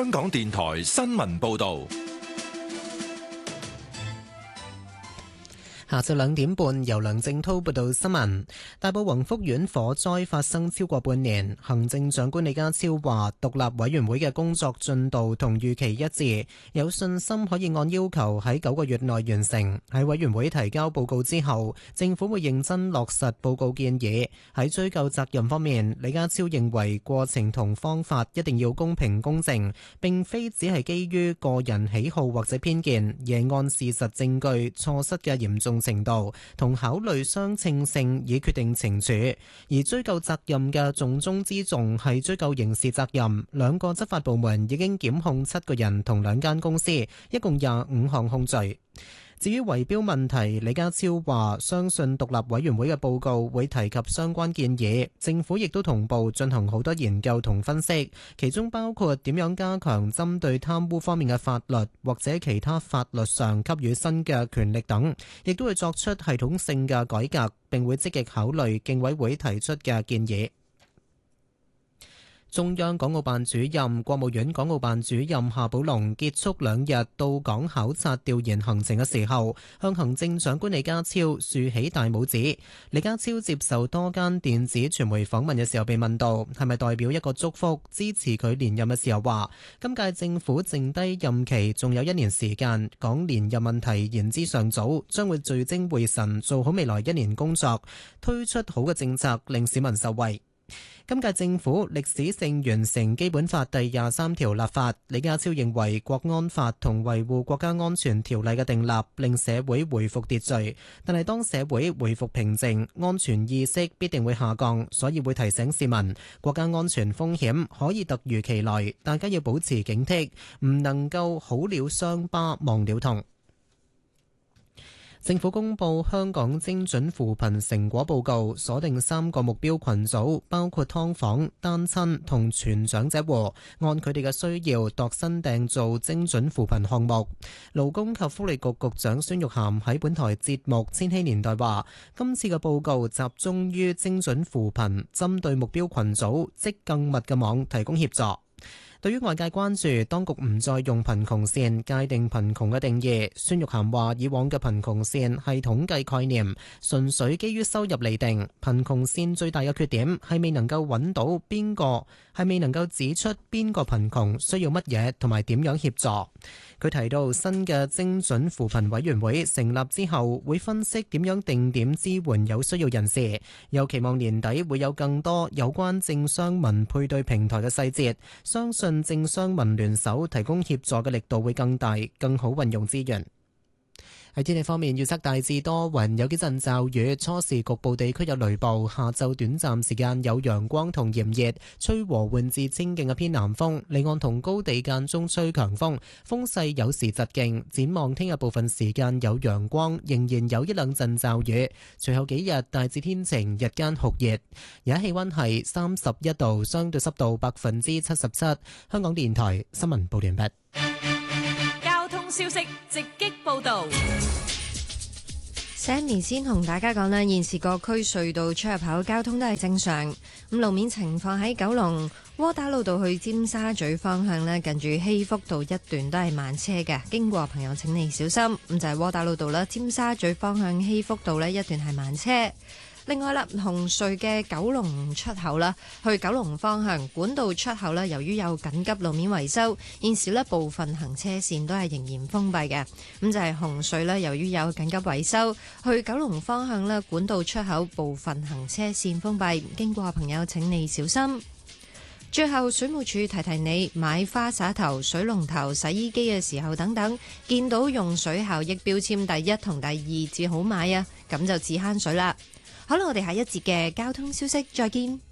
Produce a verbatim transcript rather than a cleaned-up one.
香港電台新聞報道。 下晝兩點半，由梁正滔報道新聞。大埔宏福苑火災發生超過半年，行政長官李家超話，獨立委員會嘅工作進度同預期一致，有信心可以按要求喺九個月內完成。喺委員會提交報告之後，政府會認真落實報告建議。喺追究責任方面，李家超認為過程同方法一定要公平公正，並非只係基於個人喜好或者偏見，而按事實證據錯失嘅嚴重程度同考慮相稱性以決定懲處。而追究責任嘅重中之重係追究刑事責任。兩個執法部門已經檢控七個人同兩間公司，一共廿五項控罪。至於圍標問題，李家超話相信獨立委員會嘅報告會提及相關建議，政府亦都同步進行好多研究同分析，其中包括點樣加強針對貪污方面嘅法律或者其他法律上給予新嘅權力等，亦都會作出系統性嘅改革，並會積極考慮競委會提出嘅建議。中央港澳辦主任、國務院港澳辦主任夏寶龍結束兩日到港考察調研行程嘅時候，向行政長官李家超豎起大拇指。李家超接受多間電子傳媒訪問嘅時候被問到係咪代表一個祝福支持佢連任嘅時候，話今屆政府剩低任期仲有一年時間，講連任問題言之尚早，將會聚精會神做好未來一年工作，推出好嘅政策令市民受惠。今屆政府歷史性完成基本法第廿三條立法，李家超認為國安法同維護國家安全條例嘅訂立令社會回復秩序，但係當社會回復平靜，安全意識必定會下降，所以會提醒市民國家安全風險可以突如其來，大家要保持警惕，唔能夠好了傷疤忘了痛。政府公布香港精準扶貧成果報告，鎖定三個目標群組，包括劏房、單親同全長者戶，按佢哋嘅需要度身訂造精準扶貧項目。勞工及福利局局長孫玉菡喺本台節目《千禧年代》話，今次嘅報告集中於精準扶貧，針對目標群組織更密嘅網提供協助。對於外界關注當局唔再用貧窮線界定貧窮嘅定義，孫玉菡話以往嘅貧窮線係統計概念，純粹基於收入釐定。貧窮線最大嘅缺點係未能夠揾到邊個，係未能夠指出邊個貧窮需要乜嘢同埋點樣協助。佢提到新嘅精準扶貧委員會成立之後，會分析點樣定點支援有需要人士，又期望年底會有更多有關政商民配對平台嘅細節，相信政商民聯手提供協助嘅力度會更大，更好運用資源。喺天氣方面，預測大致多雲，有幾陣驟雨，初時局部地區有雷暴，下晝短暫時間有陽光同炎熱，吹和緩至清勁嘅偏南風，離岸同高地間中吹強風，風勢有時疾勁。展望聽日部分時間有陽光，仍然有一兩陣驟雨，隨後幾日大致天晴，日間酷熱。而家氣溫係三十一度，相對濕度百分之七十七。香港電台新聞報完畢。 消息直擊報道 ，Sammy 先同大家講啦，現時各區隧道出入口交通都係正常。咁路面情況喺九龍窩打老道去尖沙咀方向呢，近住禧福道一段都係慢車嘅，經過朋友請你小心。咁就係窩打老道啦，尖沙咀方向禧福道呢一段係慢車。另外啦，紅隧嘅九龍出口啦，去九龍方向管道出口啦，由於有緊急路面維修，現時呢部分行車線都係仍然封閉嘅。咁就係紅隧啦，由於有緊急維修，去九龍方向啦，管道出口部分行車線封閉，經過朋友請你小心。最後，水務署提提你，買花灑頭、水龍頭、洗衣機嘅時候等等，見到用水效益標籤第一同第二至好買啊，咁就至慳水啦。好啦，我哋下一節嘅交通消息再見。